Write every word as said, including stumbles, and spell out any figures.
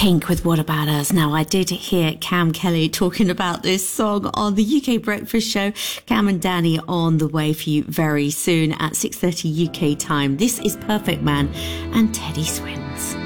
Pink with What About Us. Now, I did hear Cam Kelly talking about this song on the U K Breakfast Show. Cam and Danny on the way for you very soon at six thirty U K time. This is Perfect Man and Teddy Swims.